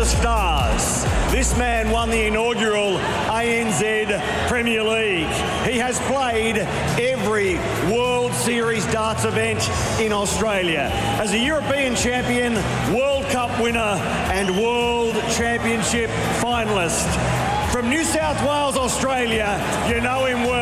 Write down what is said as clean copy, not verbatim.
the stars. This man won the inaugural ANZ Premier League. He has played every World Series darts event in Australia. As a European champion, World Cup winner and World Championship finalist. From New South Wales, Australia, you know him well.